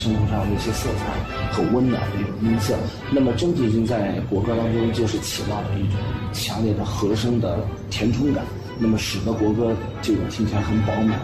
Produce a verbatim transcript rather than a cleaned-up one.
生活上的一些色彩和温暖的一种音色。那么真提琴在国歌当中就是起到了一种强烈的和声的填充感，那么使得国歌就听起来很饱满。